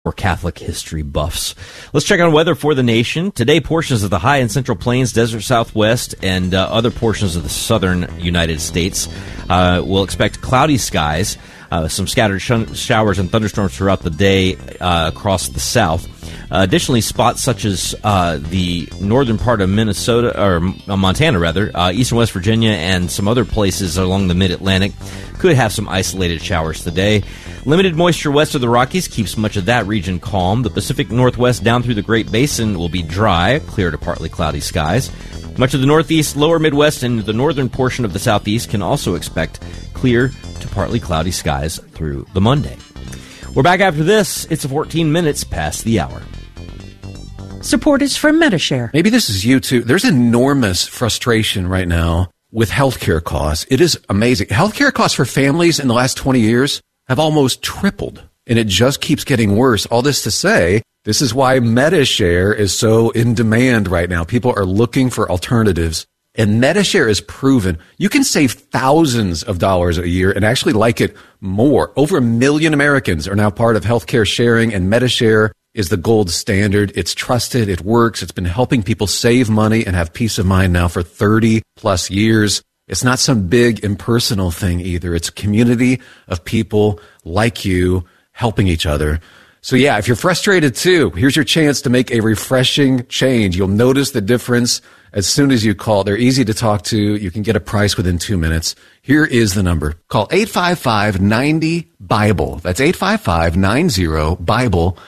or Catholic history buffs. Let's check on weather for the nation. Today, portions of the high and central plains, desert southwest, and other portions of the southern United States will expect cloudy skies, some scattered showers and thunderstorms throughout the day across the south. Additionally, spots such as the northern part of Minnesota, or Montana rather, eastern West Virginia, and some other places along the mid-Atlantic could have some isolated showers today. Limited moisture west of the Rockies keeps much of that region calm. The Pacific Northwest down through the Great Basin will be dry, clear to partly cloudy skies. Much of the Northeast, lower Midwest, and the northern portion of the Southeast can also expect clear to partly cloudy skies through the Monday. We're back after this. It's 14 minutes past the hour. Support is from Medi-Share. Maybe this is you too. There's enormous frustration right now with healthcare costs. It is amazing. Healthcare costs for families in the last 20 years have almost tripled, and it just keeps getting worse. All this to say, this is why Medi-Share is so in demand right now. People are looking for alternatives, and Medi-Share is proven you can save thousands of dollars a year and actually like it more. Over 1 million Americans are now part of healthcare sharing, and Medi-Share is the gold standard. It's trusted. It works. It's been helping people save money and have peace of mind now for 30 plus years. It's not some big impersonal thing either. It's a community of people like you helping each other. So yeah, if you're frustrated too, here's your chance to make a refreshing change. You'll notice the difference as soon as you call. They're easy to talk to. You can get a price within 2 minutes. Here is the number. Call 855-90-BIBLE. That's 855-90-BIBLE.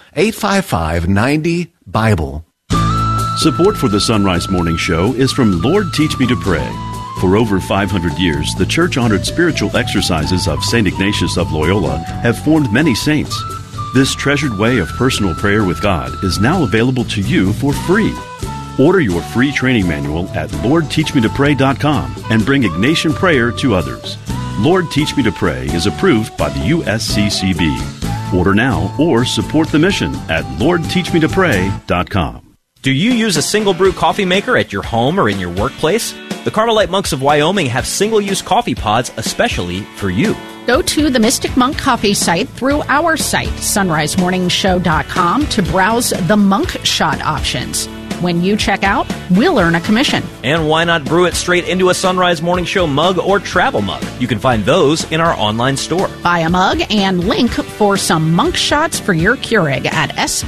855-90-BIBLE. Support for the Sunrise Morning Show is from Lord Teach Me to Pray. For over 500 years, the church-honored spiritual exercises of St. Ignatius of Loyola have formed many saints. This treasured way of personal prayer with God is now available to you for free. Order your free training manual at LordTeachMeToPray.com and bring Ignatian prayer to others. Lord Teach Me to Pray is approved by the USCCB. Order now or support the mission at LordTeachMeToPray.com. Do you use a single brew coffee maker at your home or in your workplace? The Carmelite Monks of Wyoming have single-use coffee pods especially for you. Go to the Mystic Monk Coffee site through our site, sunrisemorningshow.com, to browse the Monk Shot options. When you check out, we'll earn a commission. And why not brew it straight into a Sunrise Morning Show mug or travel mug? You can find those in our online store. Buy a mug and link for some Monk Shots for your Keurig at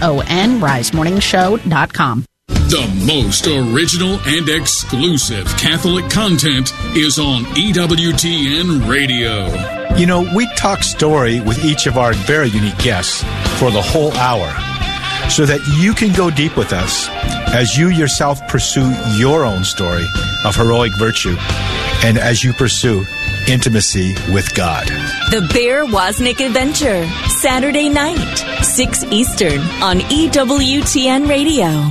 sonrisemorningshow.com. The most original and exclusive Catholic content is on EWTN Radio. You know, we talk story with each of our very unique guests for the whole hour so that you can go deep with us as you yourself pursue your own story of heroic virtue and as you pursue intimacy with God. The Bear Wozniak Adventure, Saturday night, 6 Eastern on EWTN Radio.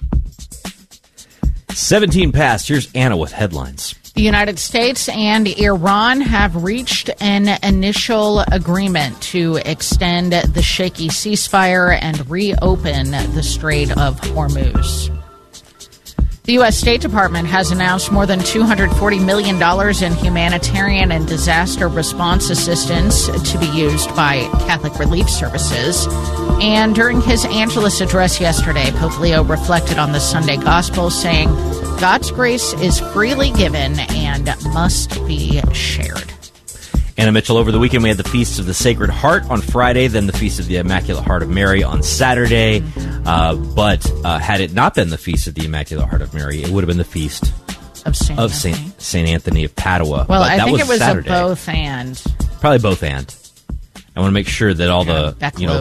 17 past. Here's Anna with headlines. The United States and Iran have reached an initial agreement to extend the shaky ceasefire and reopen the Strait of Hormuz. The U.S. State Department has announced more than $240 million in humanitarian and disaster response assistance to be used by Catholic Relief Services. And during his Angelus address yesterday, Pope Leo reflected on the Sunday Gospel, saying, God's grace is freely given and must be shared. Anna Mitchell, over the weekend we had the Feast of the Sacred Heart on Friday, then the Feast of the Immaculate Heart of Mary on Saturday. But had it not been the Feast of the Immaculate Heart of Mary, it would have been the Feast of Saint Anthony of Padua. Well, I think was it was Saturday. a both and. Probably both and. I want to make sure that all the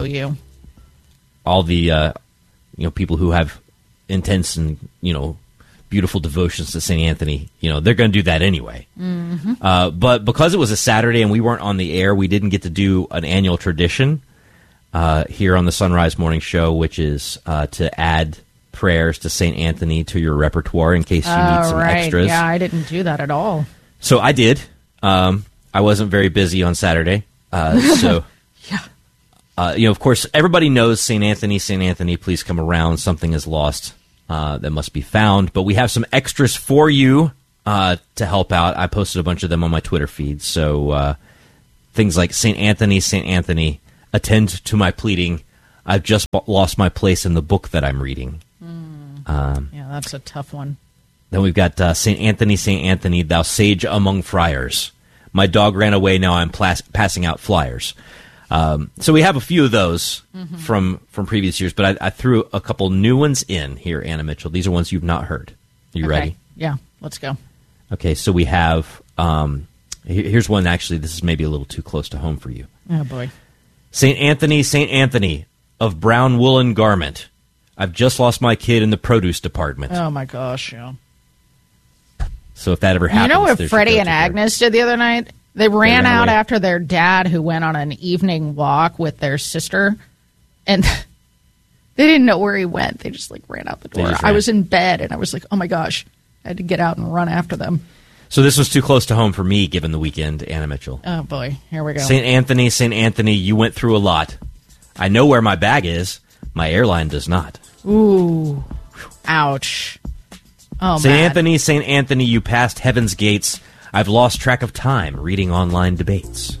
people who have intense and beautiful devotions to St. Anthony, they're going to do that anyway. Mm-hmm. But because it was a Saturday and we weren't on the air, we didn't get to do an annual tradition here on the Sunrise Morning Show, which is to add prayers to St. Anthony to your repertoire in case you need some extras. Yeah, I didn't do that at all. So I did. I wasn't very busy on Saturday. So, yeah. Of course, everybody knows St. Anthony, please come around. Something is lost. That must be found. But we have some extras for you to help out. I posted a bunch of them on my Twitter feed. So things like St. Anthony, attend to my pleading. I've just lost my place in the book that I'm reading. Yeah, that's a tough one. Then we've got St. Anthony, thou sage among friars. My dog ran away, now I'm passing out flyers. So we have a few of those from previous years, but I threw a couple new ones in here, Anna Mitchell. These are ones you've not heard. Are you ready? Yeah, let's go. Okay, so we have, here's one, actually, this is maybe a little too close to home for you. Oh, boy. St. Anthony, of brown woolen garment. I've just lost my kid in the produce department. Oh, my gosh, yeah. So if that ever happens... You know what Freddie and Agnes did the other night? They ran out after their dad, who went on an evening walk with their sister, and they didn't know where he went. They just, ran out the door. I was in bed, and I was like, oh, my gosh. I had to get out and run after them. So this was too close to home for me, given the weekend, Anna Mitchell. Oh, boy. Here we go. St. Anthony, you went through a lot. I know where my bag is. My airline does not. Ooh. Ouch. Oh, St. Anthony, you passed heaven's gates. I've lost track of time reading online debates.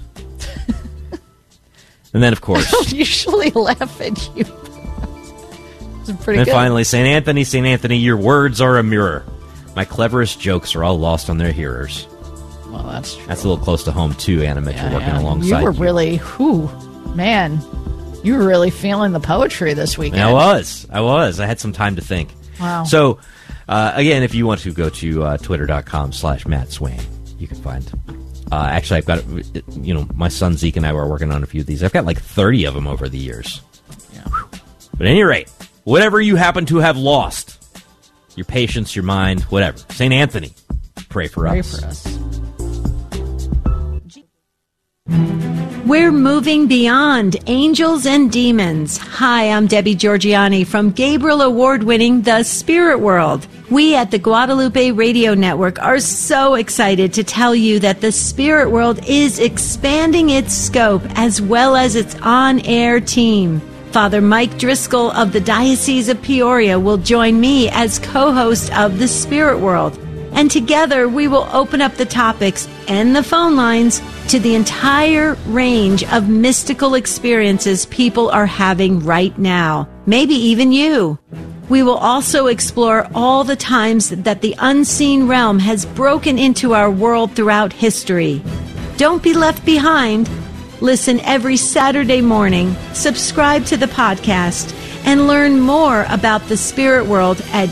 And then, of course... I don't usually laugh at you. It's pretty good. And finally, St. Anthony, your words are a mirror. My cleverest jokes are all lost on their hearers. Well, that's true. That's a little close to home, too, Anna Mitchell, working alongside you. You were really... man... You were really feeling the poetry this weekend. I was. I had some time to think. Wow. So, again, if you want to go to twitter.com/Matt Swain, you can find. Actually, I've got, my son Zeke and I were working on a few of these. I've got 30 of them over the years. Yeah. But at any rate, whatever you happen to have lost, your patience, your mind, whatever. St. Anthony, pray for us. Pray for us. We're moving beyond angels and demons. Hi, I'm Debbie Georgianni from Gabriel Award-winning The Spirit World. We at the Guadalupe Radio Network are so excited to tell you that The Spirit World is expanding its scope as well as its on-air team. Father Mike Driscoll of the Diocese of Peoria will join me as co-host of The Spirit World. And together we will open up the topics and the phone lines to the entire range of mystical experiences people are having right now, maybe even you. We will also explore all the times that the unseen realm has broken into our world throughout history. Don't be left behind. Listen every Saturday morning, subscribe to the podcast, and learn more about the Spirit World at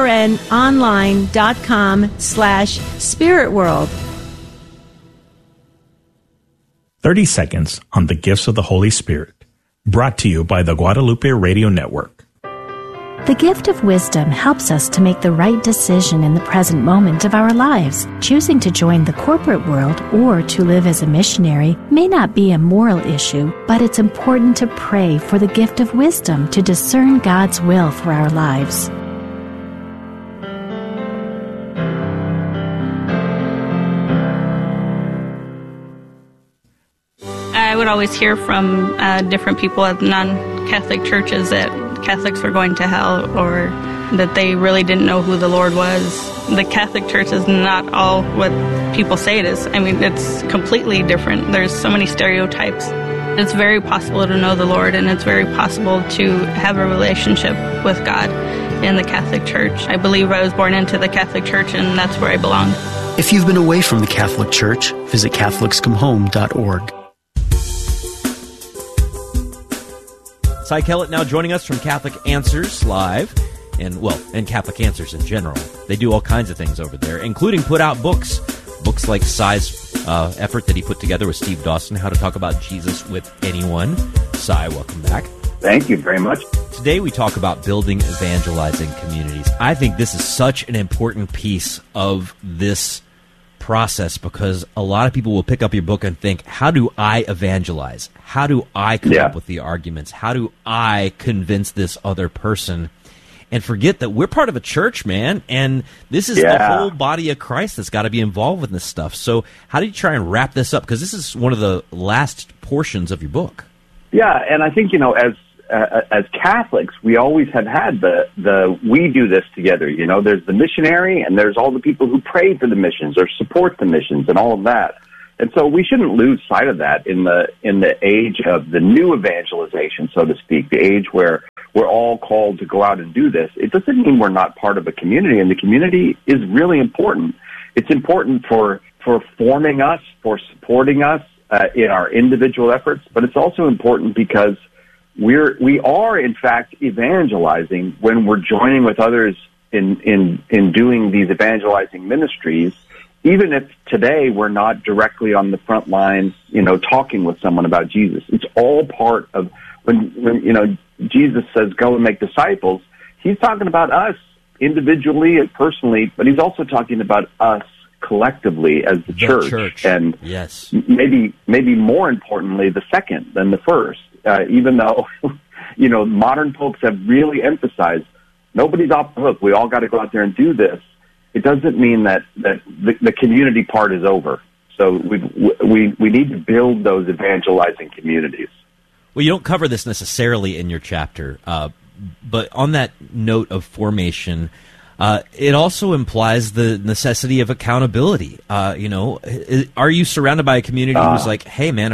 grnonline.com/spiritworld. 30 seconds on the gifts of the Holy Spirit. Brought to you by the Guadalupe Radio Network. The gift of wisdom helps us to make the right decision in the present moment of our lives. Choosing to join the corporate world or to live as a missionary may not be a moral issue, but it's important to pray for the gift of wisdom to discern God's will for our lives. I would always hear from different people at non-Catholic churches that Catholics were going to hell or that they really didn't know who the Lord was. The Catholic Church is not all what people say it is. I mean, it's completely different. There's so many stereotypes. It's very possible to know the Lord, and it's very possible to have a relationship with God in the Catholic Church. I believe I was born into the Catholic Church, and that's where I belong. If you've been away from the Catholic Church, visit CatholicsComeHome.org. Cy Kellett now joining us from Catholic Answers Live, and Catholic Answers in general. They do all kinds of things over there, including put out books like Cy's effort that he put together with Steve Dawson, How to Talk About Jesus with Anyone. Cy, welcome back. Thank you very much. Today we talk about building evangelizing communities. I think this is such an important piece of this process because a lot of people will pick up your book and think, how do I evangelize? How do I come up with the arguments? How do I convince this other person? And forget that we're part of a church, man, and this is the whole body of Christ that's got to be involved with this stuff. So how do you try and wrap this up? Because this is one of the last portions of your book. Yeah, and I think, as Catholics, we always have had the we do this together. There's the missionary, and there's all the people who pray for the missions or support the missions and all of that. And so we shouldn't lose sight of that in the age of the new evangelization, so to speak, the age where we're all called to go out and do this. It doesn't mean we're not part of a community, and the community is really important. It's important for forming us, for supporting us in our individual efforts, but it's also important because we are in fact evangelizing when we're joining with others in doing these evangelizing ministries, even if today we're not directly on the front lines, talking with someone about Jesus. It's all part of when Jesus says go and make disciples, he's talking about us individually and personally, but he's also talking about us collectively as the church. And yes, maybe more importantly, the second than the first, even though, modern popes have really emphasized nobody's off the hook. We all got to go out there and do this. It doesn't mean that the community part is over. So we need to build those evangelizing communities. Well, you don't cover this necessarily in your chapter, but on that note of formation, it also implies the necessity of accountability. Are you surrounded by a community who's like, hey, man, are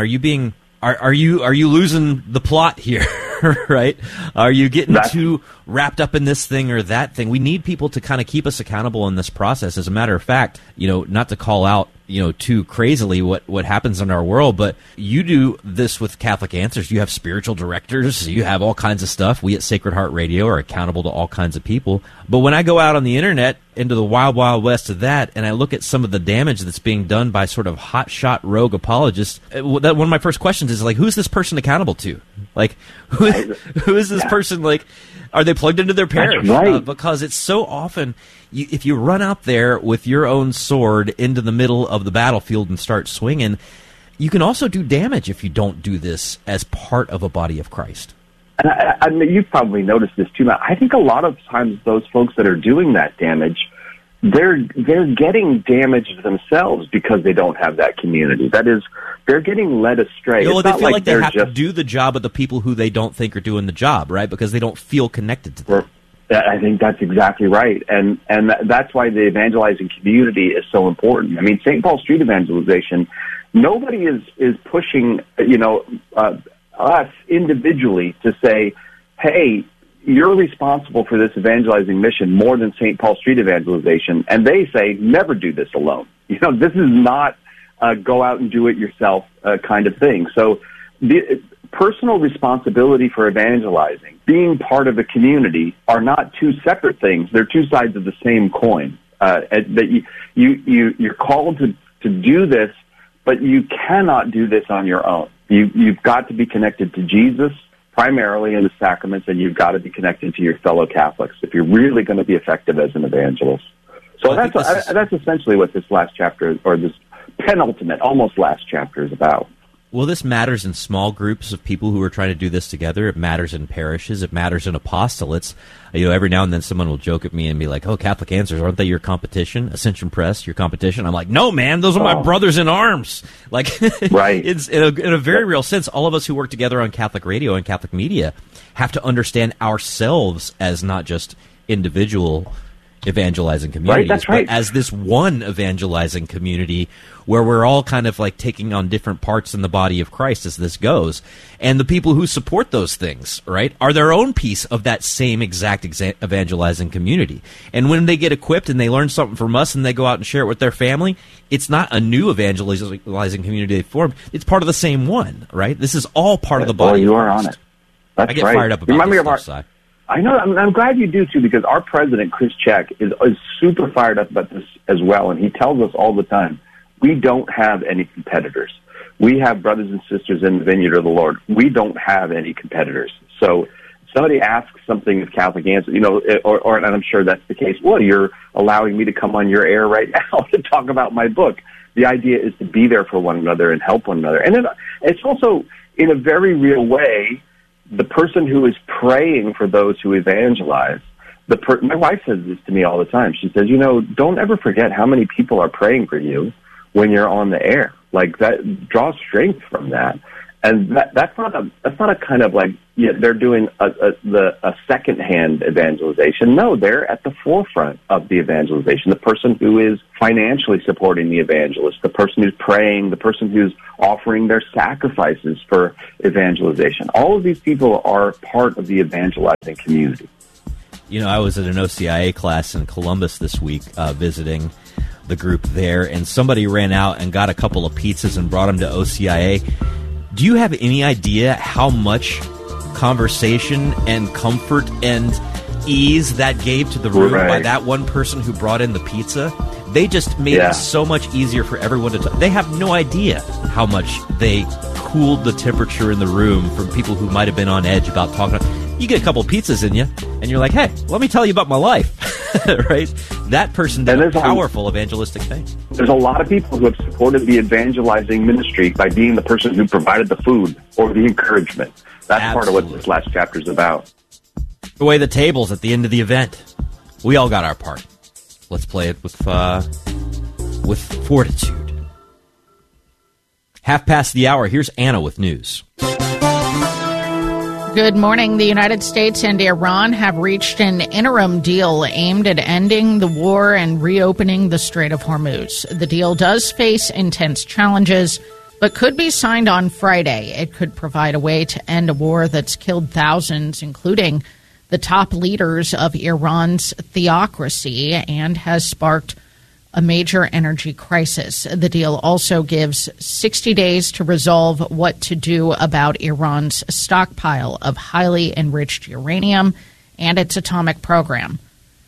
you losing the plot here? Right? Are you getting too wrapped up in this thing or that thing? We need people to kind of keep us accountable in this process. As a matter of fact, not to call out, too crazily what happens in our world, but you do this with Catholic Answers. You have spiritual directors. You have all kinds of stuff. We at Sacred Heart Radio are accountable to all kinds of people. But when I go out on the internet into the wild, wild west of that, and I look at some of the damage that's being done by sort of hotshot rogue apologists, one of my first questions is like, who's this person accountable to? Like, who is this person? Like, are they plugged into their parish? That's right. Because it's so often, if you run out there with your own sword into the middle of the battlefield and start swinging, you can also do damage if you don't do this as part of a body of Christ. And I mean, you've probably noticed this too, Matt. I think a lot of times those folks that are doing that damage, they're getting damaged themselves because they don't have that community. That is, they're getting led astray. Well, it's they not feel like they have just to do the job of the people who they don't think are doing the job, right? Because they don't feel connected to them. I think that's exactly right. And that's why the evangelizing community is so important. I mean, St. Paul Street evangelization, nobody is pushing, us individually to say, hey, you're responsible for this evangelizing mission more than St. Paul Street evangelization. And they say, never do this alone. This is not go out and do it yourself kind of thing. So the personal responsibility for evangelizing, being part of a community, are not two separate things. They're two sides of the same coin. That you're called to do this, but you cannot do this on your own. You've got to be connected to Jesus primarily in the sacraments, and you've got to be connected to your fellow Catholics if you're really going to be effective as an evangelist. So that's essentially what this last chapter, or this penultimate, almost last chapter, is about. Well, this matters in small groups of people who are trying to do this together. It matters in parishes. It matters in apostolates. Every now and then someone will joke at me and be like, oh, Catholic Answers, aren't they your competition? Ascension Press, your competition? I'm like, no, man, those are my brothers in arms. Like, right. It's in a very real sense, all of us who work together on Catholic radio and Catholic media have to understand ourselves as not just individual evangelizing communities, right, that's right. but as this one evangelizing community where we're all kind of like taking on different parts in the body of Christ as this goes. And the people who support those things, right, are their own piece of that same exact evangelizing community. And when they get equipped and they learn something from us and they go out and share it with their family, it's not a new evangelizing community they formed. It's part of the same one, right? This is all part of the body. Oh, you are on it. That's I get right. fired up about this stuff, Si. I know. I'm glad you do, too, because our president, Chris Check, is super fired up about this as well, and he tells us all the time, we don't have any competitors. We have brothers and sisters in the vineyard of the Lord. We don't have any competitors. So somebody asks something of Catholic Answers, or and I'm sure that's the case, well, you're allowing me to come on your air right now to talk about my book. The idea is to be there for one another and help one another. And then it's also, in a very real way, the person who is praying for those who evangelize, my wife says this to me all the time. She says, don't ever forget how many people are praying for you when you're on the air. Like that, draw strength from that. that's not a kind of like they're doing a secondhand evangelization. No, they're at the forefront of the evangelization. The person who is financially supporting the evangelist, the person who's praying, the person who's offering their sacrifices for evangelization. All of these people are part of the evangelizing community. You know, I was at an OCIA class in Columbus this week visiting the group there, and somebody ran out and got a couple of pizzas and brought them to OCIA. Do you have any idea how much conversation and comfort and ease that gave to the room by that one person who brought in the pizza? They just made it so much easier for everyone to talk. They have no idea how much they cooled the temperature in the room from people who might have been on edge about talking. You get a couple of pizzas in you, and you're like, hey, let me tell you about my life. Right? That person did a powerful evangelistic thing. There's a lot of people who have supported the evangelizing ministry by being the person who provided the food or the encouragement. That's part of what this last chapter is about. Away the tables at the end of the event. We all got our part. Let's play it with fortitude. 1:30. Here's Anna with news. Good morning. The United States and Iran have reached an interim deal aimed at ending the war and reopening the Strait of Hormuz. The deal does face intense challenges, but could be signed on Friday. It could provide a way to end a war that's killed thousands, including the top leaders of Iran's theocracy, and has sparked a major energy crisis. The deal also gives 60 days to resolve what to do about Iran's stockpile of highly enriched uranium and its atomic program.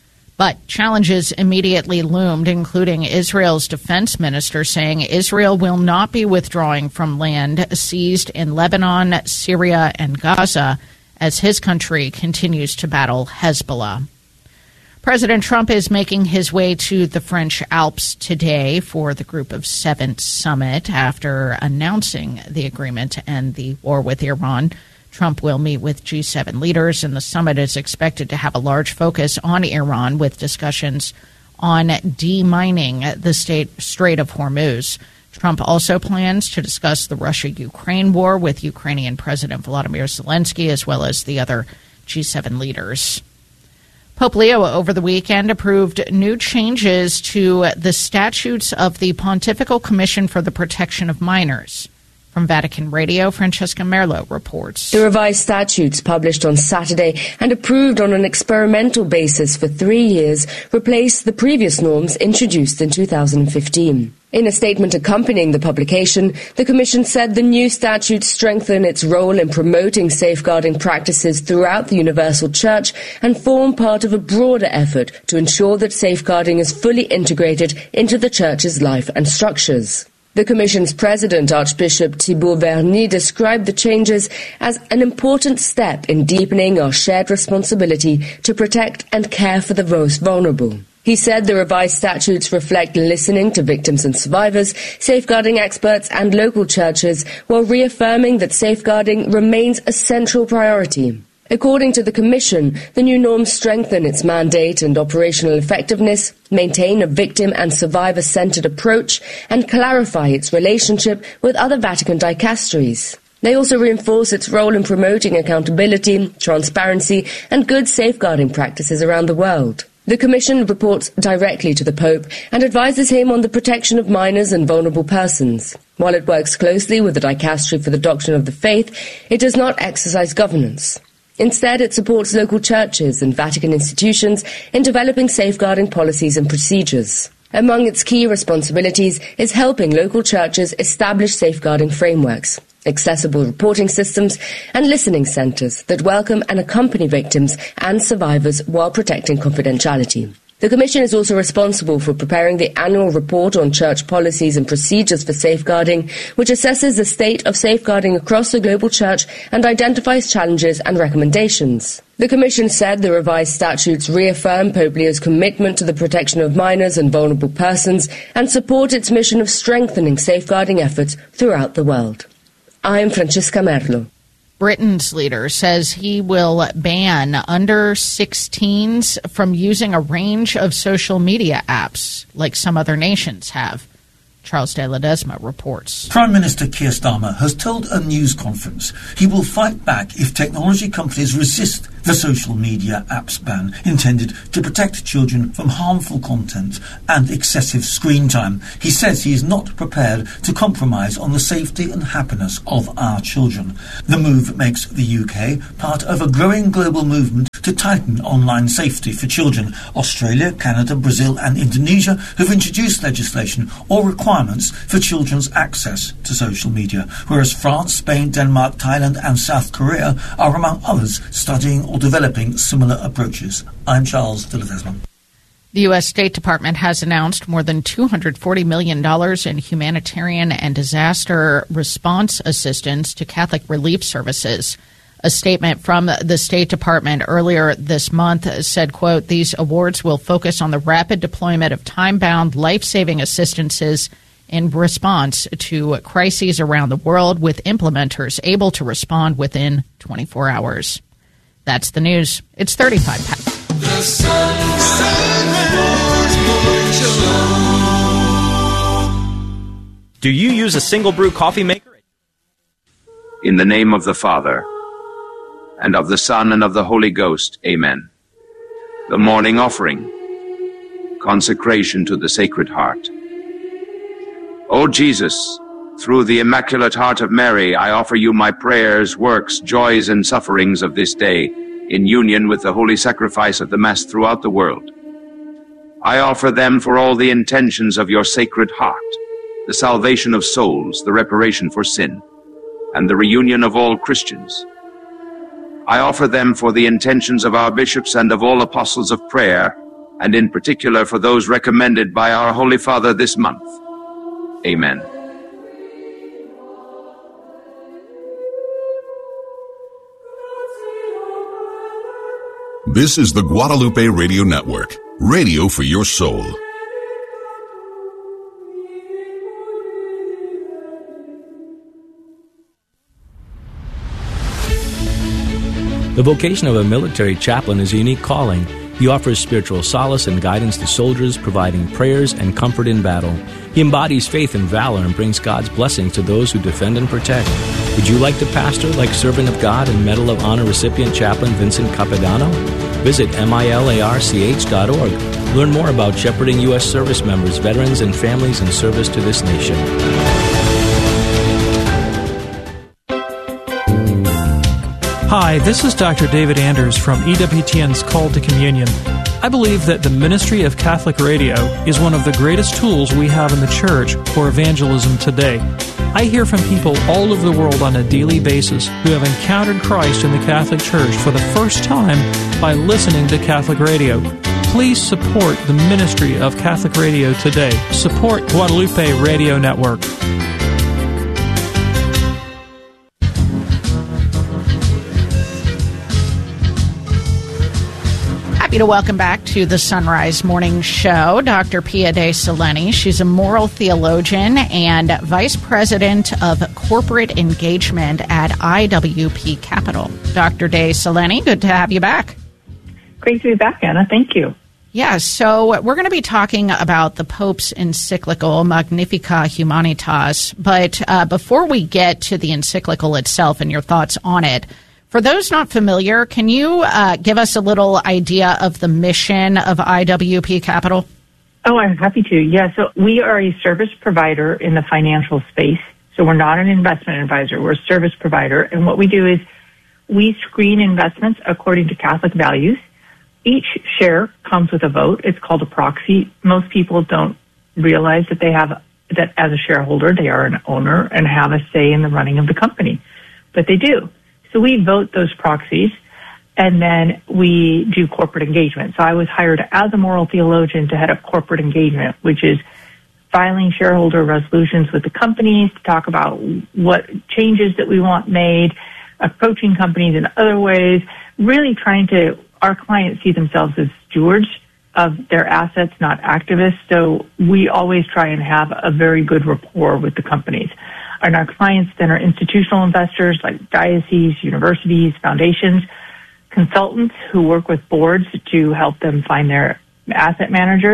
But challenges immediately loomed, including Israel's defense minister saying Israel will not be withdrawing from land seized in Lebanon, Syria, and Gaza as his country continues to battle Hezbollah. President Trump is making his way to the French Alps today for the Group of Seven summit. After announcing the agreement to end the war with Iran, Trump will meet with G7 leaders, and the summit is expected to have a large focus on Iran with discussions on demining the Strait of Hormuz. Trump also plans to discuss the Russia-Ukraine war with Ukrainian President Volodymyr Zelensky, as well as the other G7 leaders. Pope Leo over the weekend approved new changes to the statutes of the Pontifical Commission for the Protection of Minors. From Vatican Radio, Francesca Merlo reports. The revised statutes, published on Saturday and approved on an experimental basis for 3 years, replaced the previous norms introduced in 2015. In a statement accompanying the publication, the Commission said the new statutes strengthen its role in promoting safeguarding practices throughout the Universal Church and form part of a broader effort to ensure that safeguarding is fully integrated into the Church's life and structures. The Commission's president, Archbishop Thibaut Verny, described the changes as an important step in deepening our shared responsibility to protect and care for the most vulnerable. He said the revised statutes reflect listening to victims and survivors, safeguarding experts and local churches, while reaffirming that safeguarding remains a central priority. According to the Commission, the new norms strengthen its mandate and operational effectiveness, maintain a victim and survivor-centered approach, and clarify its relationship with other Vatican dicasteries. They also reinforce its role in promoting accountability, transparency, and good safeguarding practices around the world. The Commission reports directly to the Pope and advises him on the protection of minors and vulnerable persons. While it works closely with the Dicastery for the Doctrine of the Faith, it does not exercise governance. Instead, it supports local churches and Vatican institutions in developing safeguarding policies and procedures. Among its key responsibilities is helping local churches establish safeguarding frameworks, accessible reporting systems, and listening centers that welcome and accompany victims and survivors while protecting confidentiality. The Commission is also responsible for preparing the annual report on church policies and procedures for safeguarding, which assesses the state of safeguarding across the global church and identifies challenges and recommendations. The Commission said the revised statutes reaffirm Pope Leo's commitment to the protection of minors and vulnerable persons and support its mission of strengthening safeguarding efforts throughout the world. I'm Francesca Merlo. Britain's leader says he will ban under 16s from using a range of social media apps like some other nations have. Charles de Ledesma reports. Prime Minister Keir Starmer has told a news conference he will fight back if technology companies resist the social media apps ban intended to protect children from harmful content and excessive screen time. He says he is not prepared to compromise on the safety and happiness of our children. The move makes the UK part of a growing global movement to tighten online safety for children. Australia, Canada, Brazil and Indonesia have introduced legislation or requirements for children's access to social media, whereas France, Spain, Denmark, Thailand and South Korea are among others studying or developing similar approaches. I'm Charles de Ledesma. The U.S. State Department has announced more than $240 million in humanitarian and disaster response assistance to Catholic relief services. A statement from the State Department earlier this month said, quote, these awards will focus on the rapid deployment of time-bound, life-saving assistances in response to crises around the world, with implementers able to respond within 24 hours. That's the news. It's 35 past. The Sunrise Morning Show. Do you use a single brew coffee maker? In the name of the Father, and of the Son, and of the Holy Ghost. Amen. The morning offering. Consecration to the Sacred Heart. O Jesus, through the Immaculate Heart of Mary, I offer you my prayers, works, joys, and sufferings of this day, in union with the holy sacrifice of the Mass throughout the world. I offer them for all the intentions of your Sacred Heart, the salvation of souls, the reparation for sin, and the reunion of all Christians. I offer them for the intentions of our bishops and of all apostles of prayer, and in particular for those recommended by our Holy Father this month. Amen. This is the Guadalupe Radio Network, radio for your soul. The vocation of a military chaplain is a unique calling. He offers spiritual solace and guidance to soldiers, providing prayers and comfort in battle. He embodies faith and valor and brings God's blessings to those who defend and protect. Would you like to pastor like Servant of God and Medal of Honor recipient Chaplain Vincent Capodanno? Visit milarch.org. Learn more about shepherding U.S. service members, veterans, and families in service to this nation. Hi, this is Dr. David Anders from EWTN's Call to Communion. I believe that the ministry of Catholic Radio is one of the greatest tools we have in the Church for evangelism today. I hear from people all over the world on a daily basis who have encountered Christ in the Catholic Church for the first time by listening to Catholic Radio. Please support the ministry of Catholic Radio today. Support Guadalupe Radio Network. Happy to welcome back to the Sunrise Morning Show Dr. Pia de Selene. She's a moral theologian and Vice President of Corporate Engagement at IWP Capital. Dr. de Selene, good to have you back. Great to be back, Anna. Thank you. Yeah, so we're going to be talking about the Pope's encyclical Magnificat Humanitas. But before we get to the encyclical itself and your thoughts on it, for those not familiar, can you give us a little idea of the mission of IWP Capital? Oh, I'm happy to. Yeah, so we are a service provider in the financial space. So we're not an investment advisor. We're a service provider. And what we do is we screen investments according to Catholic values. Each share comes with a vote. It's called a proxy. Most people don't realize that they have that as a shareholder, they are an owner and have a say in the running of the company. But they do. So we vote those proxies, and then we do corporate engagement. So I was hired as a moral theologian to head up corporate engagement, which is filing shareholder resolutions with the companies to talk about what changes that we want made, approaching companies in other ways, really trying to, our clients see themselves as stewards of their assets, not activists. So we always try and have a very good rapport with the companies. And our clients then are institutional investors like dioceses, universities, foundations, consultants who work with boards to help them find their asset managers,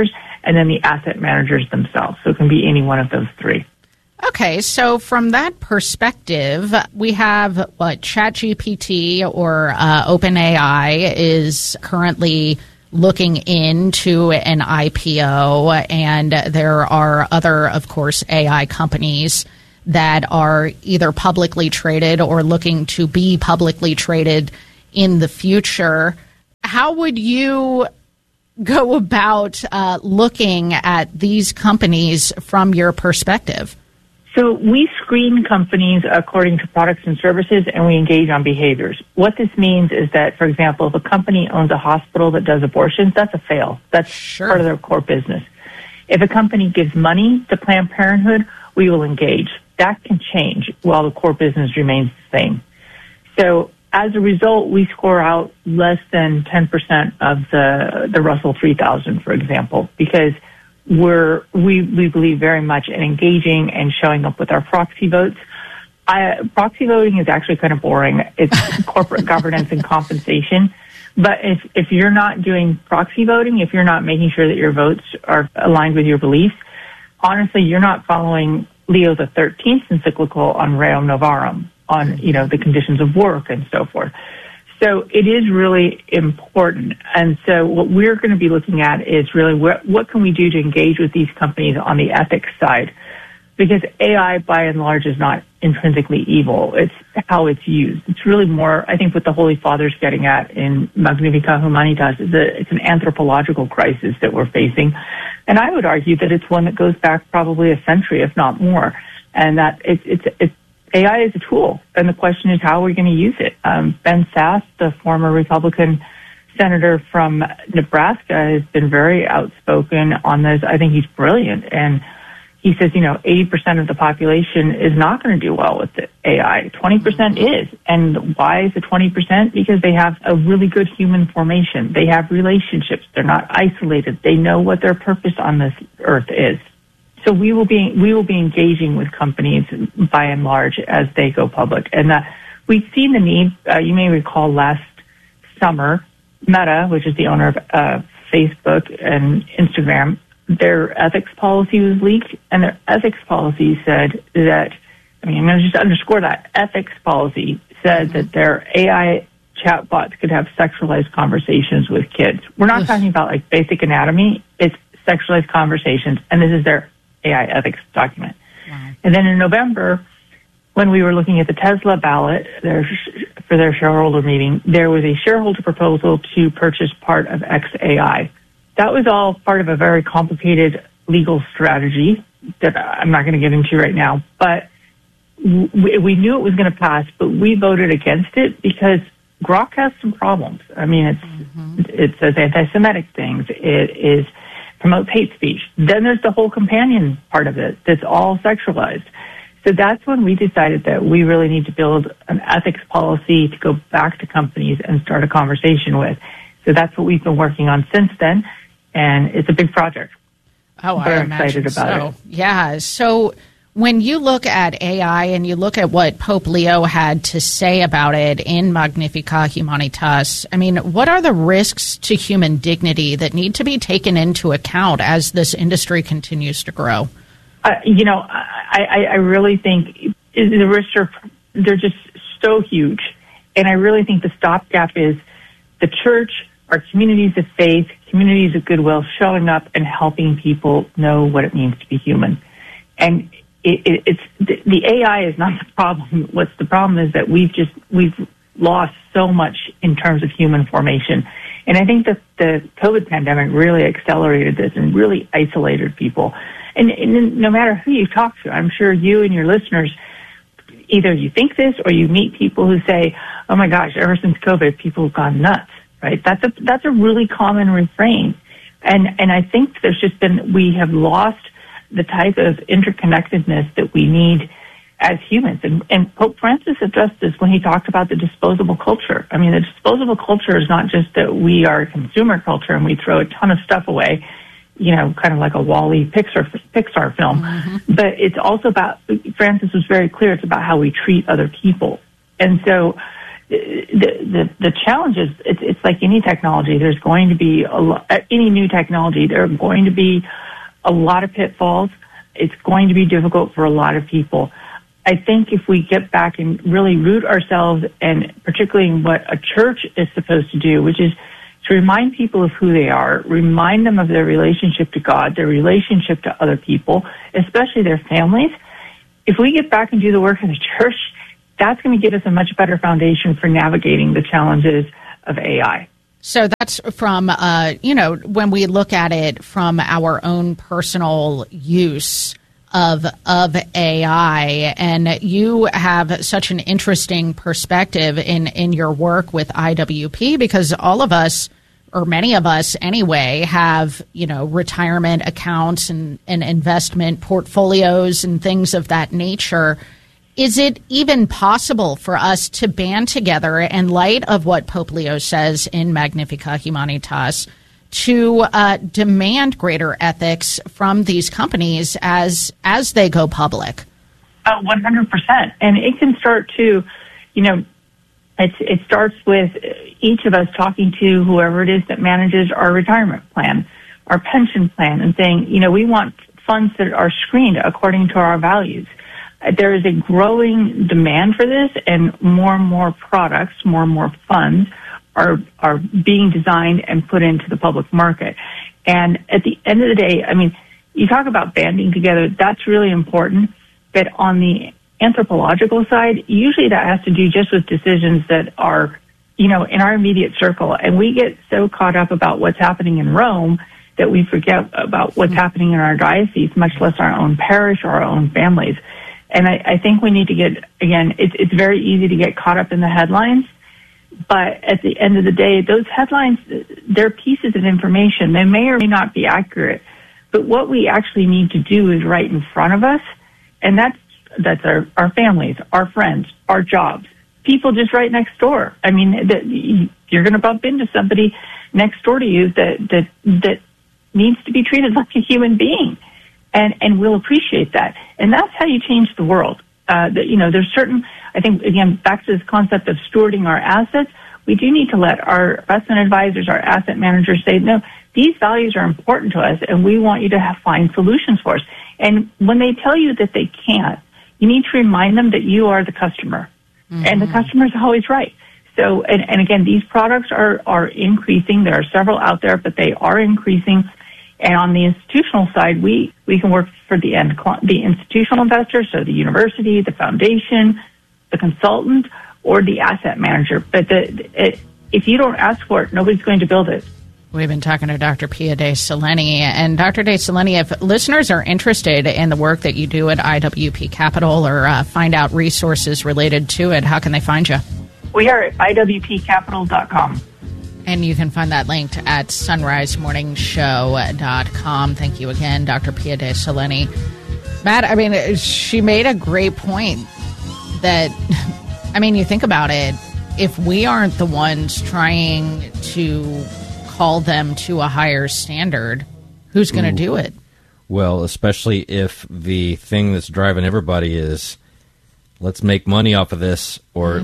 and then the asset managers themselves. So it can be any one of those three. Okay, so from that perspective, we have what ChatGPT or OpenAI is currently looking into an IPO, and there are other, of course, AI companies that are either publicly traded or looking to be publicly traded in the future. How would you go about looking at these companies from your perspective? So we screen companies according to products and services, and we engage on behaviors. What this means is that, for example, if a company owns a hospital that does abortions, that's a fail. That's part of their core business. If a company gives money to Planned Parenthood, we will engage. That can change while the core business remains the same. So as a result, we score out less than 10% of the Russell 3000, for example, because we believe very much in engaging and showing up with our proxy votes. Proxy voting is actually kind of boring. It's corporate governance and compensation. But if you're not doing proxy voting, if you're not making sure that your votes are aligned with your beliefs, honestly, you're not following Leo the 13th encyclical on Rerum Novarum, on, the conditions of work and so forth. So it is really important. And so what we're going to be looking at is really what can we do to engage with these companies on the ethics side? Because AI, by and large, is not intrinsically evil. It's how it's used. It's really more, I think, what the Holy Father's getting at in Magnificat Humanitas is it's an anthropological crisis that we're facing. And I would argue that it's one that goes back probably a century, if not more. And that it's AI is a tool, and the question is how are we going to use it? Ben Sasse, the former Republican senator from Nebraska, has been very outspoken on this. I think he's brilliant, and he says, 80% of the population is not going to do well with the AI. 20% is. And why is it 20%? Because they have a really good human formation. They have relationships. They're not isolated. They know what their purpose on this earth is. So we will be engaging with companies by and large as they go public. And we've seen the need. You may recall last summer, Meta, which is the owner of Facebook and Instagram, their ethics policy was leaked, and their ethics policy said that, I'm going to just underscore that, ethics policy said that their AI chatbots could have sexualized conversations with kids. We're not talking about like basic anatomy, it's sexualized conversations, and this is their AI ethics document. Wow. And then in November, when we were looking at the Tesla ballot for their shareholder meeting, there was a shareholder proposal to purchase part of xAI. That was all part of a very complicated legal strategy that I'm not going to get into right now. But we knew it was going to pass, but we voted against it because Grok has some problems. It says anti-Semitic things. It promotes hate speech. Then there's the whole companion part of it that's all sexualized. So that's when we decided that we really need to build an ethics policy to go back to companies and start a conversation with. So that's what we've been working on since then, and it's a big project. Oh, Very I imagine excited about it. Yeah. So when you look at AI and you look at what Pope Leo had to say about it in Magnificat Humanitas, what are the risks to human dignity that need to be taken into account as this industry continues to grow? I really think the risks they're just so huge. And I really think the stopgap is the church, our communities of faith, communities of goodwill showing up and helping people know what it means to be human. And it's the AI is not the problem. What's the problem is that we've lost so much in terms of human formation. And I think that the COVID pandemic really accelerated this and really isolated people. And no matter who you talk to, I'm sure you and your listeners, either you think this or you meet people who say, oh my gosh, ever since COVID, people have gone nuts, right? That's a really common refrain. And I think we have lost the type of interconnectedness that we need as humans. And Pope Francis addressed this when he talked about the disposable culture. The disposable culture is not just that we are a consumer culture and we throw a ton of stuff away, kind of like a Wall-E Pixar film. Mm-hmm. But it's also about, Francis was very clear, it's about how we treat other people. And so the challenge is it's like any technology. There's going to be any new technology. There are going to be a lot of pitfalls. It's going to be difficult for a lot of people. I think if we get back and really root ourselves, and particularly in what a church is supposed to do, which is to remind people of who they are, remind them of their relationship to God, their relationship to other people, especially their families. If we get back and do the work of the church, that's going to give us a much better foundation for navigating the challenges of AI. So that's from, when we look at it from our own personal use of AI, and you have such an interesting perspective in your work with IWP, because all of us, or many of us anyway, have, retirement accounts and investment portfolios and things of that nature. Is it even possible for us to band together, in light of what Pope Leo says in Magnificat Humanitas, to demand greater ethics from these companies as they go public? 100%. And it can start to, it starts with each of us talking to whoever it is that manages our retirement plan, our pension plan, and saying, we want funds that are screened according to our values. There is a growing demand for this, and more products, more funds are being designed and put into the public market. And at the end of the day, you talk about banding together, that's really important. But on the anthropological side, usually that has to do just with decisions that are, in our immediate circle. And we get so caught up about what's happening in Rome that we forget about what's happening in our diocese, much less our own parish or our own families. And I think we need to it's very easy to get caught up in the headlines. But at the end of the day, those headlines, they're pieces of information. They may or may not be accurate. But what we actually need to do is right in front of us. And that's our families, our friends, our jobs, people just right next door. You're going to bump into somebody next door to you that needs to be treated like a human being. And we'll appreciate that. And that's how you change the world. There's certain, I think, again, back to this concept of stewarding our assets, we do need to let our investment advisors, our asset managers say, no, these values are important to us, and we want you to find solutions for us. And when they tell you that they can't, you need to remind them that you are the customer. Mm-hmm. And the customer is always right. So, and again, these products are increasing. There are several out there, but they are increasing. And on the institutional side, we can work for the institutional investor, so the university, the foundation, the consultant, or the asset manager. But if you don't ask for it, nobody's going to build it. We've been talking to Dr. Pia De Seleni. And Dr. De Seleni, if listeners are interested in the work that you do at IWP Capital, or find out resources related to it, how can they find you? We are at iwpcapital.com. And you can find that linked at sunrisemorningshow.com. Thank you again, Dr. Pia De Seleni. Matt, she made a great point that, you think about it, if we aren't the ones trying to call them to a higher standard, who's going to do it? Well, especially if the thing that's driving everybody is, let's make money off of this, or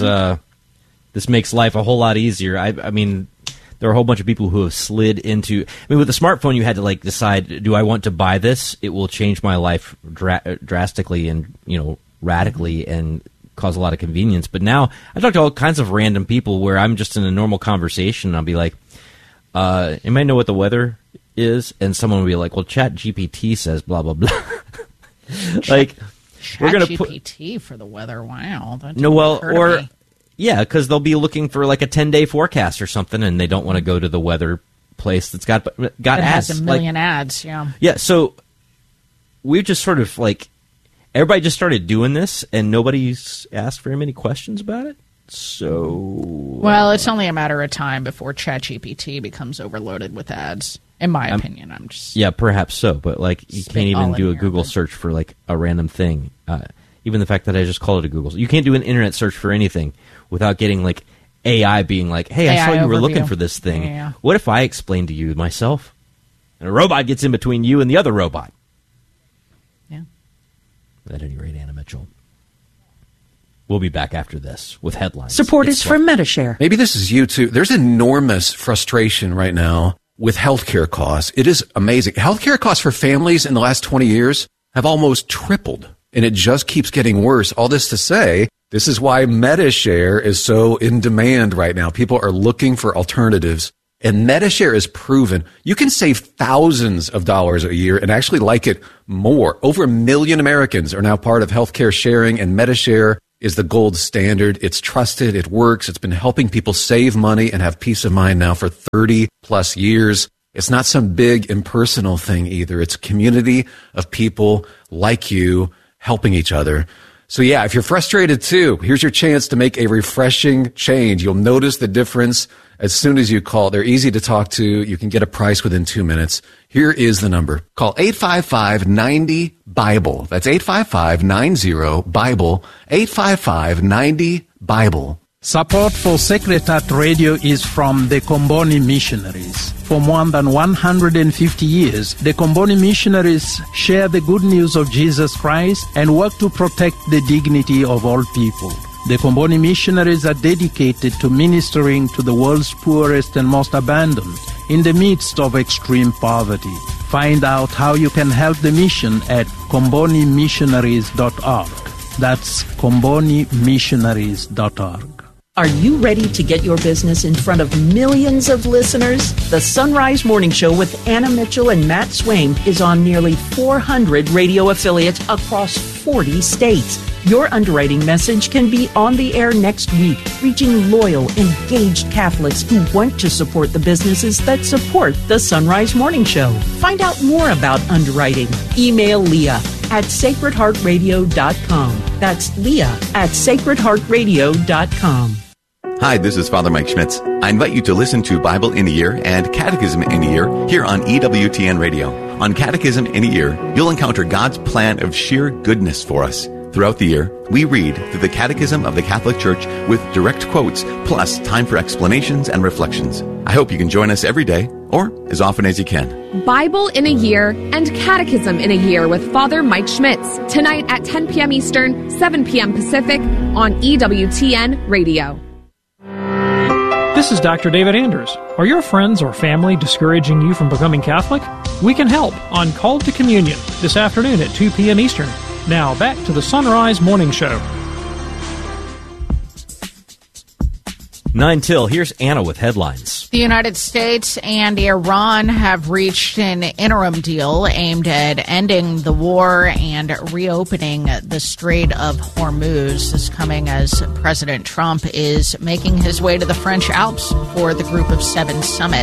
this makes life a whole lot easier. There are a whole bunch of people who have slid into... with the smartphone, you had to decide, do I want to buy this? It will change my life drastically and, radically and cause a lot of convenience. But now, I talk to all kinds of random people where I'm just in a normal conversation, and I'll be like, anybody know what the weather is? And someone will be like, well, ChatGPT says blah, blah, blah. We're going to put... GPT for the weather, wow. Yeah, because they'll be looking for a 10-day forecast or something, and they don't want to go to the weather place that's got ads. Has a million ads, yeah. Yeah, so we've just sort of everybody just started doing this, and nobody's asked very many questions about it. So, well, it's only a matter of time before ChatGPT becomes overloaded with ads. In my opinion, I'm just perhaps so, but you can't even do a Google search for a random thing. Even the fact that I just called it a Google, you can't do an internet search for anything without getting AI being hey, I saw you were looking for this thing. Yeah. What if I explain to you myself, and a robot gets in between you and the other robot? Yeah. At any rate, Anna Mitchell. We'll be back after this with headlines. Support is from MediShare. Maybe this is you too. There's enormous frustration right now with healthcare costs. It is amazing. Healthcare costs for families in the last 20 years have almost tripled, and it just keeps getting worse. All this to say, this is why MediShare is so in demand right now. People are looking for alternatives, and MediShare is proven you can save thousands of dollars a year and actually like it more. Over 1 million Americans are now part of healthcare sharing, and MediShare is the gold standard. It's trusted. It works. It's been helping people save money and have peace of mind now for 30 plus years. It's not some big impersonal thing either. It's a community of people like you helping each other. So yeah, if you're frustrated too, here's your chance to make a refreshing change. You'll notice the difference as soon as you call. They're easy to talk to. You can get a price within 2 minutes. Here is the number. Call 855-90-BIBLE. That's 855-90-BIBLE. 855-90-BIBLE. Support for Sacred Heart Radio is from the Comboni Missionaries. For more than 150 years, the Comboni Missionaries share the good news of Jesus Christ and work to protect the dignity of all people. The Comboni Missionaries are dedicated to ministering to the world's poorest and most abandoned in the midst of extreme poverty. Find out how you can help the mission at combonimissionaries.org. That's combonimissionaries.org. Are you ready to get your business in front of millions of listeners? The Sunrise Morning Show with Anna Mitchell and Matt Swain is on nearly 400 radio affiliates across 40 states. Your underwriting message can be on the air next week, reaching loyal, engaged Catholics who want to support the businesses that support the Sunrise Morning Show. Find out more about underwriting. Email Leah at sacredheartradio.com. That's Leah at sacredheartradio.com. Hi, this is Father Mike Schmitz. I invite you to listen to Bible in a Year and Catechism in a Year here on EWTN Radio. On Catechism in a Year, you'll encounter God's plan of sheer goodness for us. Throughout the year, we read through the Catechism of the Catholic Church with direct quotes, plus time for explanations and reflections. I hope you can join us every day, or as often as you can. Bible in a Year and Catechism in a Year with Father Mike Schmitz, tonight at 10 p.m. Eastern, 7 p.m. Pacific, on EWTN Radio. This is Dr. David Anders. Are your friends or family discouraging you from becoming Catholic? We can help on Called to Communion this afternoon at 2 p.m. Eastern. Now, back to the Sunrise Morning Show. 9 till. Here's Anna with headlines. The United States and Iran have reached an interim deal aimed at ending the war and reopening the Strait of Hormuz. This coming as President Trump is making his way to the French Alps for the Group of Seven summit.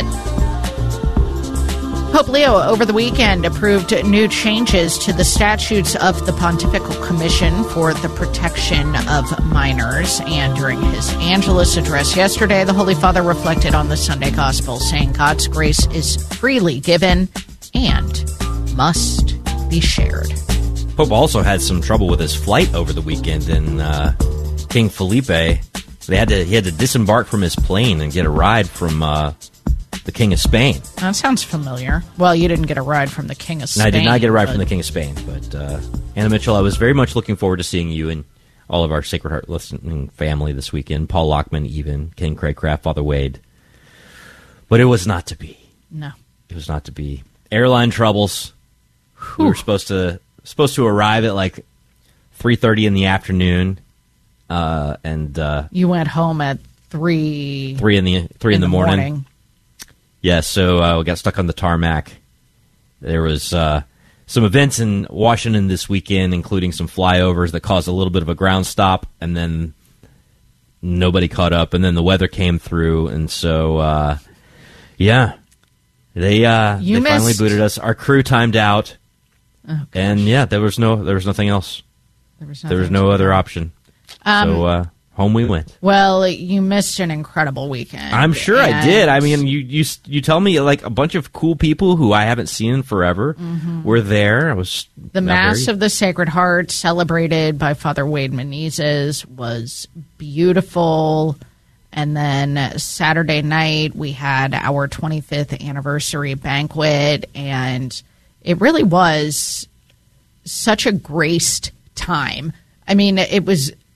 Pope Leo over the weekend approved new changes to the statutes of the Pontifical Commission for the Protection of Minors. And during his Angelus address yesterday, the Holy Father reflected on the Sunday Gospel, saying God's grace is freely given and must be shared. Pope also had some trouble with his flight over the weekend, and King Felipe, he had to disembark from his plane and get a ride from the King of Spain. That sounds familiar. Well, you didn't get a ride from the King of Spain. I did not get a ride from the King of Spain, but Anna Mitchell, I was very much looking forward to seeing you and all of our Sacred Heart listening family this weekend. Paul Lockman, even King Craig Craft, Father Wade. But it was not to be. No. It was not to be. Airline troubles. Whew. We were supposed to arrive at like 3:30 in the afternoon, and you went home at 3 in the morning. Yeah, so we got stuck on the tarmac. There was some events in Washington this weekend, including some flyovers that caused a little bit of a ground stop, and then nobody caught up, and then the weather came through, and so, they finally booted us. Our crew timed out, and there was nothing else. There was no other option. So home we went. Well, you missed an incredible weekend. I'm sure I did. I mean, you tell me like a bunch of cool people who I haven't seen in forever were there. The Mass of the Sacred Heart, celebrated by Father Wade Menezes, was beautiful. And then Saturday night, we had our 25th anniversary banquet, and it really was such a graced time. I mean, it was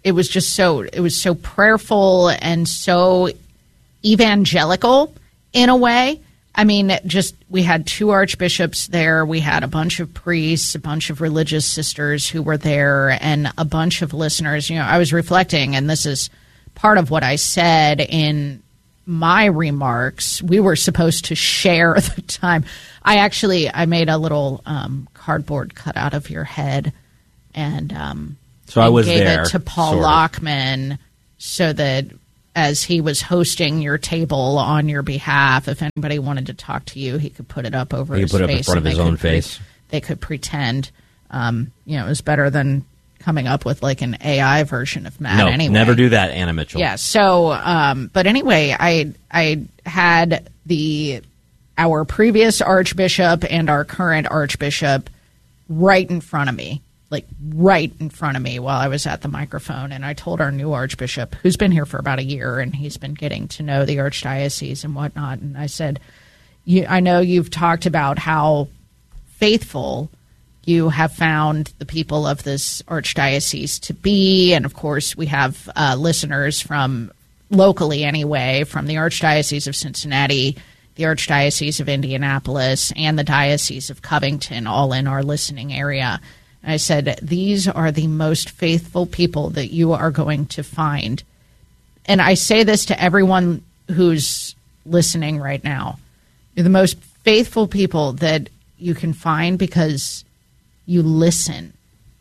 it was so prayerful and so evangelical in a way. I mean, we had 2 archbishops there. We had a bunch of priests, a bunch of religious sisters who were there, and a bunch of listeners. I was reflecting, and this is part of what I said in my remarks. We were supposed to share the time. I made a little cardboard cutout of your head, and so I was gave there, it to Paul Lockman so that as he was hosting your table on your behalf, if anybody wanted to talk to you, he could put it up over his face. He put it up in front of his own face. They could pretend. It was better than coming up with like an AI version of Matt. Anyway, never do that, Anna Mitchell. Yeah. So, but anyway, I had our previous archbishop and our current archbishop right in front of me. Like right in front of me while I was at the microphone. And I told our new archbishop, who's been here for about a year, and he's been getting to know the archdiocese and whatnot. And I said, I know you've talked about how faithful you have found the people of this archdiocese to be. And of course, we have listeners from locally anyway, from the Archdiocese of Cincinnati, the Archdiocese of Indianapolis, and the Diocese of Covington, all in our listening area. I said, these are the most faithful people that you are going to find. And I say this to everyone who's listening right now. You're the most faithful people that you can find because you listen.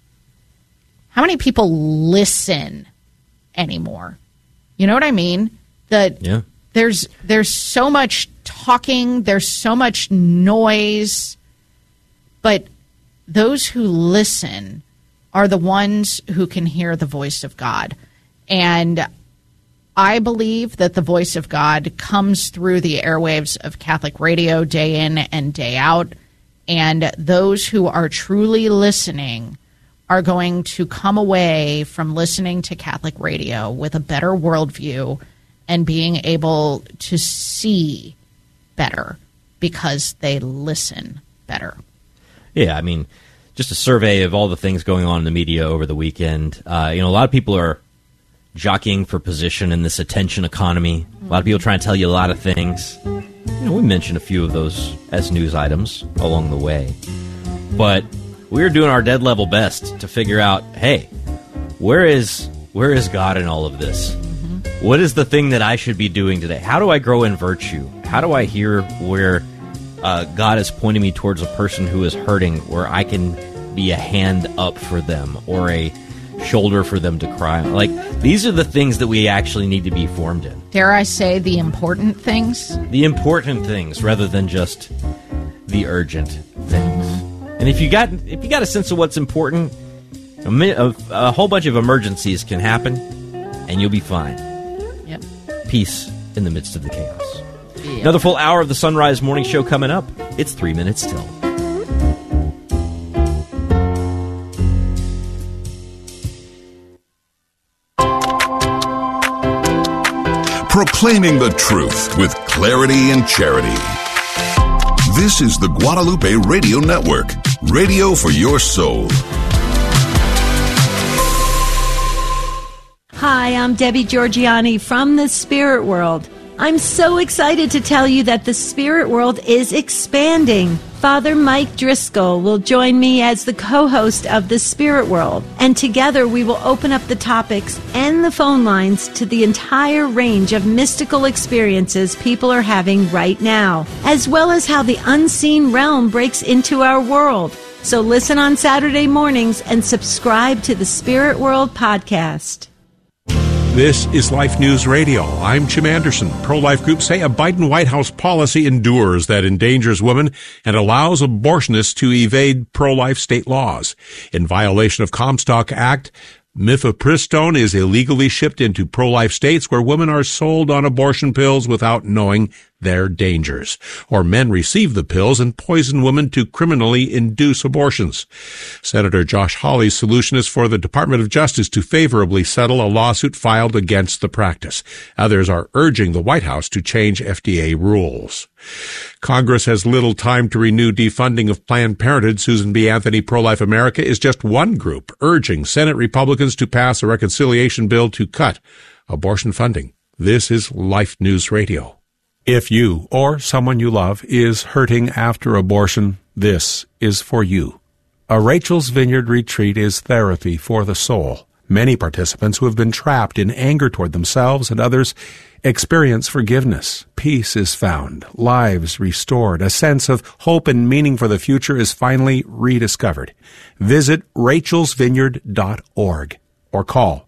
How many people listen anymore? You know what I mean? Yeah. There's so much talking, there's so much noise, but those who listen are the ones who can hear the voice of God. And I believe that the voice of God comes through the airwaves of Catholic radio day in and day out. And those who are truly listening are going to come away from listening to Catholic radio with a better worldview and being able to see better because they listen better. Yeah, I mean, just a survey of all the things going on in the media over the weekend. A lot of people are jockeying for position in this attention economy. A lot of people trying to tell you a lot of things. We mentioned a few of those as news items along the way. But we're doing our dead level best to figure out, hey, where is God in all of this? Mm-hmm. What is the thing that I should be doing today? How do I grow in virtue? How do I hear where God is pointing me towards a person who is hurting, where I can be a hand up for them or a shoulder for them to cry on? Like, these are the things that we actually need to be formed in. Dare I say the important things? The important things rather than just the urgent things. And if you got a sense of what's important, a whole bunch of emergencies can happen and you'll be fine. Yep. Peace in the midst of the chaos. Yep. Another full hour of the Sunrise Morning Show coming up. It's 3 minutes till. Proclaiming the truth with clarity and charity. This is the Guadalupe Radio Network. Radio for your soul. Hi, I'm Debbie Georgiani from the Spirit World. I'm so excited to tell you that the Spirit World is expanding. Father Mike Driscoll will join me as the co-host of the Spirit World, and together we will open up the topics and the phone lines to the entire range of mystical experiences people are having right now, as well as how the unseen realm breaks into our world. So listen on Saturday mornings and subscribe to the Spirit World podcast. This is Life News Radio. I'm Jim Anderson. Pro-life groups say a Biden White House policy endures that endangers women and allows abortionists to evade pro-life state laws. In violation of Comstock Act, mifepristone is illegally shipped into pro-life states where women are sold on abortion pills without knowing their dangers. Or men receive the pills and poison women to criminally induce abortions. Senator Josh Hawley's solution is for the Department of Justice to favorably settle a lawsuit filed against the practice. Others are urging the White House to change FDA rules. Congress has little time to renew defunding of Planned Parenthood. Susan B. Anthony, Pro-Life America, is just one group urging Senate Republicans to pass a reconciliation bill to cut abortion funding. This is Life News Radio. If you or someone you love is hurting after abortion, this is for you. A Rachel's Vineyard retreat is therapy for the soul. Many participants who have been trapped in anger toward themselves and others experience forgiveness. Peace is found, lives restored, a sense of hope and meaning for the future is finally rediscovered. Visit rachelsvineyard.org or call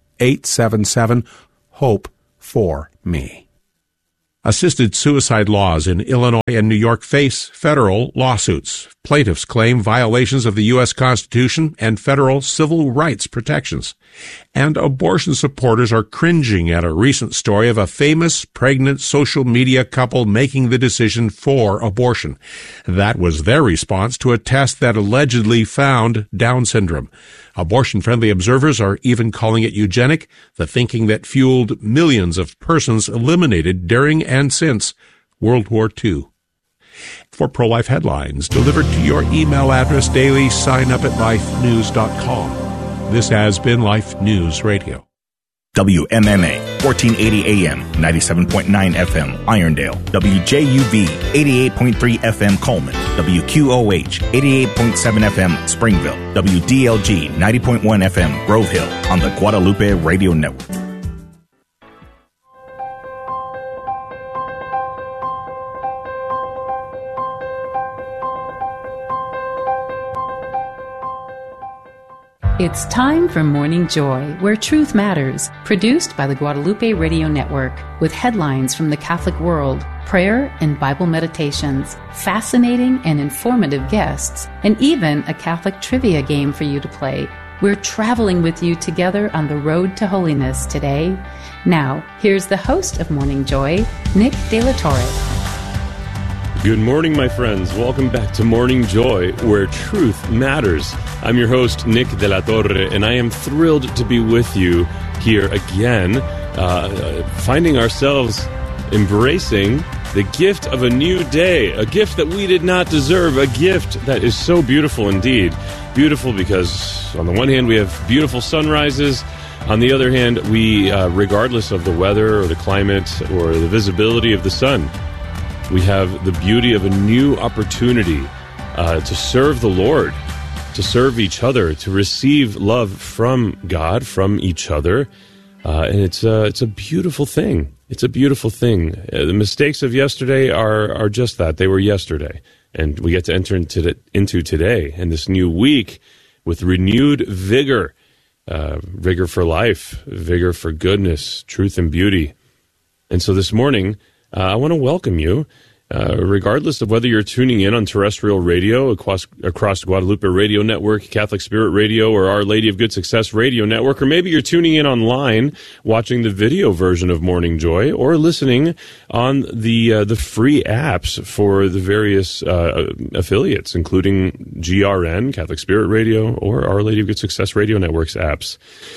877-HOPE-4-ME. Assisted suicide laws in Illinois and New York face federal lawsuits. Plaintiffs claim violations of the U.S. Constitution and federal civil rights protections. And abortion supporters are cringing at a recent story of a famous pregnant social media couple making the decision for abortion. That was their response to a test that allegedly found Down syndrome. Abortion-friendly observers are even calling it eugenic, the thinking that fueled millions of persons eliminated during and since World War II. For pro-life headlines delivered to your email address daily, sign up at lifenews.com. This has been Life News Radio. WMMA, 1480 AM, 97.9 FM, Irondale. WJUV, 88.3 FM, Coleman. WQOH, 88.7 FM, Springville. WDLG, 90.1 FM, Grove Hill, on the Guadalupe Radio Network. It's time for Morning Joy, where truth matters, produced by the Guadalupe Radio Network, with headlines from the Catholic world, prayer and Bible meditations, fascinating and informative guests, and even a Catholic trivia game for you to play. We're traveling with you together on the road to holiness today. Now, here's the host of Morning Joy, Nick De La Torre. Good morning, my friends. Welcome back to Morning Joy, where truth matters. I'm your host, Nick De La Torre, and I am thrilled to be with you here again, finding ourselves embracing the gift of a new day, a gift that we did not deserve, a gift that is so beautiful indeed. Beautiful because, on the one hand, we have beautiful sunrises. On the other hand, we, regardless of the weather or the climate or the visibility of the sun, we have the beauty of a new opportunity to serve the Lord, to serve each other, to receive love from God, from each other. And it's a beautiful thing. It's a beautiful thing. The mistakes of yesterday are just that. They were yesterday. And we get to enter into today and this new week with renewed vigor, vigor for life, vigor for goodness, truth and beauty. And so this morning, I want to welcome you, regardless of whether you're tuning in on terrestrial radio across Guadalupe Radio Network, Catholic Spirit Radio, or Our Lady of Good Success Radio Network, or maybe you're tuning in online, watching the video version of Morning Joy, or listening on the free apps for the various affiliates, including GRN, Catholic Spirit Radio, or Our Lady of Good Success Radio Network's apps.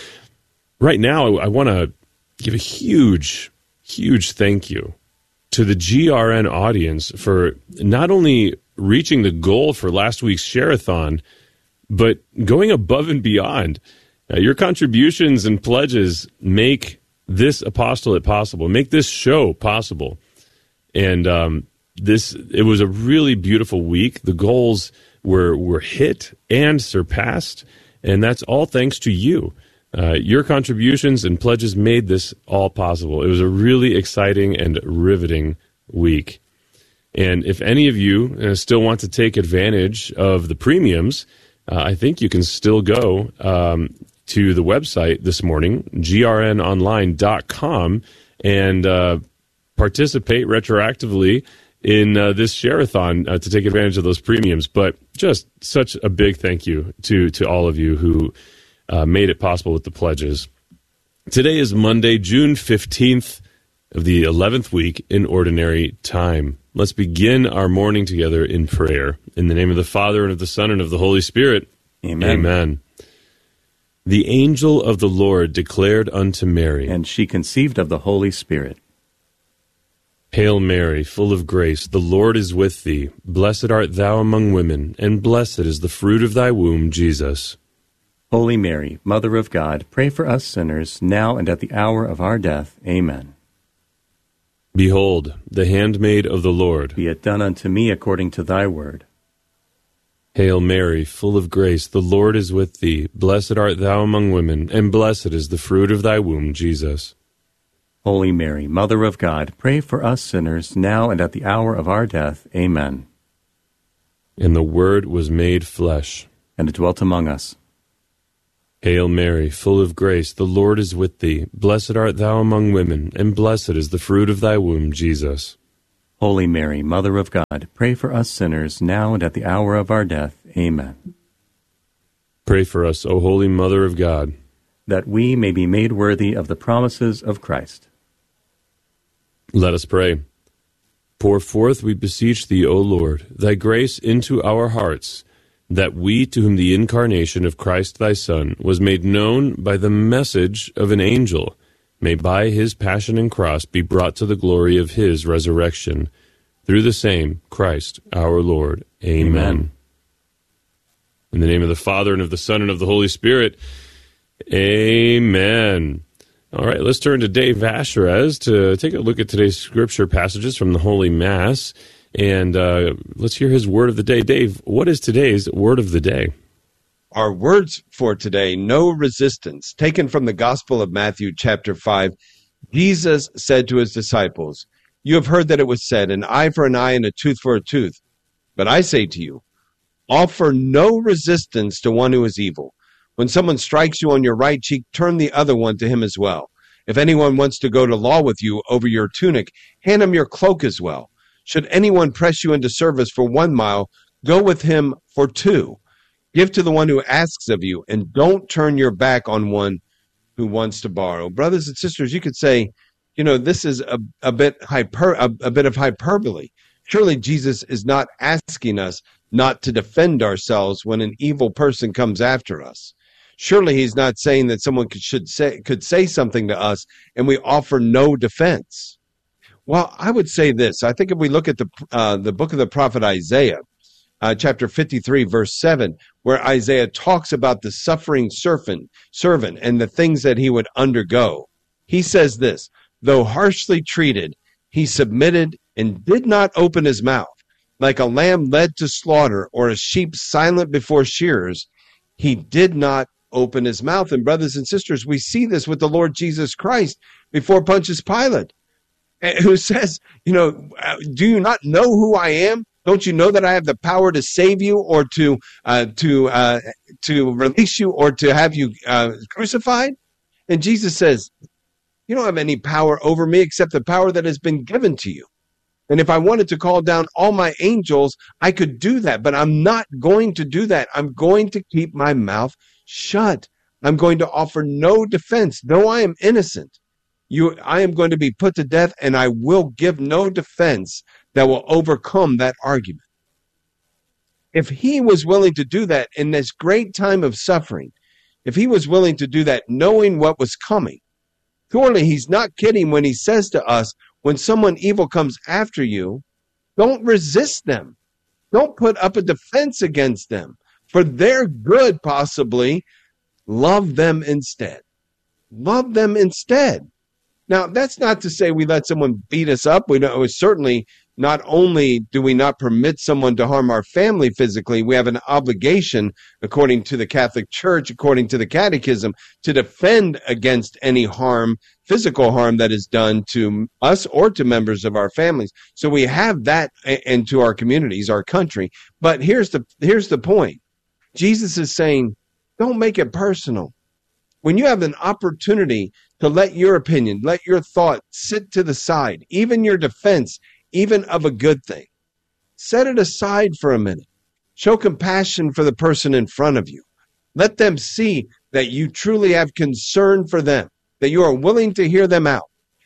Right now, I want to give a huge thank you to the GRN audience for not only reaching the goal for last week's Share-a-thon, but going above and beyond. Your contributions and pledges make this apostolate possible, make this show possible. And it was a really beautiful week. The goals were hit and surpassed, and that's all thanks to you. Your contributions and pledges made this all possible. It was a really exciting and riveting week. And if any of you still want to take advantage of the premiums, I think you can still go to the website this morning, grnonline.com, and participate retroactively in this Share-a-thon to take advantage of those premiums. But just such a big thank you to all of you who made it possible with the pledges. Today is Monday, June 15th, of the 11th week in Ordinary Time. Let's begin our morning together in prayer. In the name of the Father, and of the Son, and of the Holy Spirit. Amen. Amen. The angel of the Lord declared unto Mary, and she conceived of the Holy Spirit. Hail Mary, full of grace, the Lord is with thee. Blessed art thou among women, and blessed is the fruit of thy womb, Jesus. Holy Mary, Mother of God, pray for us sinners, now and at the hour of our death. Amen. Behold, the handmaid of the Lord. Be it done unto me according to thy word. Hail Mary, full of grace, the Lord is with thee. Blessed art thou among women, and blessed is the fruit of thy womb, Jesus. Holy Mary, Mother of God, pray for us sinners, now and at the hour of our death. Amen. And the Word was made flesh, and dwelt among us. Hail Mary, full of grace, the Lord is with thee. Blessed art thou among women, and blessed is the fruit of thy womb, Jesus. Holy Mary, Mother of God, pray for us sinners, now and at the hour of our death. Amen. Pray for us, O Holy Mother of God, that we may be made worthy of the promises of Christ. Let us pray. Pour forth, we beseech thee, O Lord, thy grace into our hearts, that we, to whom the incarnation of Christ thy Son was made known by the message of an angel, may by his passion and cross be brought to the glory of his resurrection. Through the same Christ our Lord. Amen. In the name of the Father, and of the Son, and of the Holy Spirit. Amen. All right, let's turn to Dave Asherez to take a look at today's scripture passages from the Holy Mass, and let's hear his word of the day. Dave, what is today's word of the day? Our words for today, no resistance, taken from the Gospel of Matthew chapter 5. Jesus said to his disciples, "You have heard that it was said, an eye for an eye and a tooth for a tooth. But I say to you, offer no resistance to one who is evil. When someone strikes you on your right cheek, turn the other one to him as well. If anyone wants to go to law with you over your tunic, hand him your cloak as well. Should anyone press you into service for 1 mile, go with him for 2. Give to the one who asks of you, and don't turn your back on one who wants to borrow." Brothers and sisters, you could say, this is a bit of hyperbole. Surely Jesus is not asking us not to defend ourselves when an evil person comes after us. Surely he's not saying that someone could say something to us and we offer no defense. Well, I would say this. I think if we look at the book of the prophet Isaiah, chapter 53, verse 7, where Isaiah talks about the suffering servant and the things that he would undergo, he says this: "Though harshly treated, he submitted and did not open his mouth. Like a lamb led to slaughter, or a sheep silent before shearers, he did not open his mouth." And brothers and sisters, we see this with the Lord Jesus Christ before Pontius Pilate, who says, "Do you not know who I am? Don't you know that I have the power to save you, or to release you, or to have you crucified?" And Jesus says, "You don't have any power over me except the power that has been given to you. And if I wanted to call down all my angels, I could do that, but I'm not going to do that. I'm going to keep my mouth shut. I'm going to offer no defense. Though I am innocent, I am going to be put to death, and I will give no defense that will overcome that argument." If he was willing to do that in this great time of suffering, if he was willing to do that knowing what was coming, surely he's not kidding when he says to us, when someone evil comes after you, don't resist them. Don't put up a defense against them. For their good, possibly, love them instead. Love them instead. Now, that's not to say we let someone beat us up. We know certainly not only do we not permit someone to harm our family physically, we have an obligation, according to the Catholic Church, according to the Catechism, to defend against any harm, physical harm that is done to us or to members of our families. So we have that, and to our communities, our country. But here's the point. Jesus is saying, don't make it personal. When you have an opportunity to let your opinion, let your thought sit to the side, even your defense, even of a good thing, set it aside for a minute. Show compassion for the person in front of you. Let them see that you truly have concern for them, that you are willing to hear them out.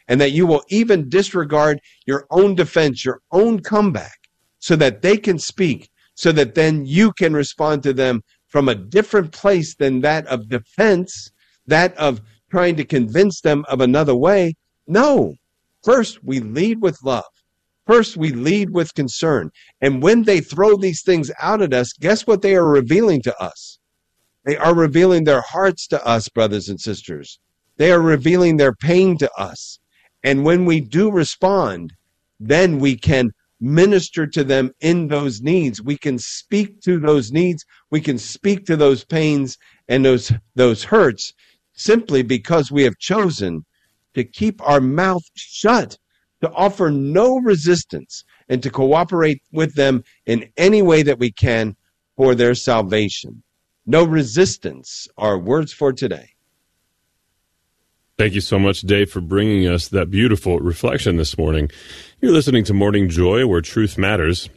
and that you will even disregard your own defense, your own comeback, so that they can speak, so that then you can respond to them from a different place than that of defense, that of trying to convince them of another way. No. First, we lead with love. First, we lead with concern. And when they throw these things out at us, guess what they are revealing to us? They are revealing their hearts to us, brothers and sisters. They are revealing their pain to us. And when we do respond, then we can minister to them in those needs. We can speak to those needs. We can speak to those pains and those hurts simply because we have chosen to keep our mouth shut, to offer no resistance, and to cooperate with them in any way that we can for their salvation. No resistance are words for today. Thank you so much, Dave, for bringing us that beautiful reflection this morning. You're listening to Morning Joy, where truth matters.